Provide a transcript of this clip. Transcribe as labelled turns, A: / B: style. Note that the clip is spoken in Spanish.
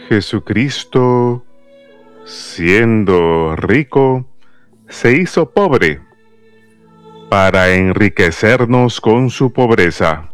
A: Jesucristo, siendo rico, se hizo pobre para enriquecernos con su pobreza.